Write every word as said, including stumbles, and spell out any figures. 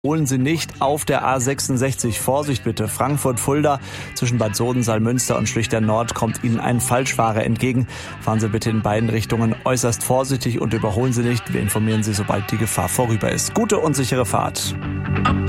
Holen Sie nicht auf der A sechsundsechzig. Vorsicht bitte. Frankfurt-Fulda zwischen Bad Soden-Salmünster und Schlüchtern-Nord kommt Ihnen ein Falschfahrer entgegen. Fahren Sie bitte in beiden Richtungen äußerst vorsichtig und überholen Sie nicht. Wir informieren Sie, sobald die Gefahr vorüber ist. Gute und sichere Fahrt.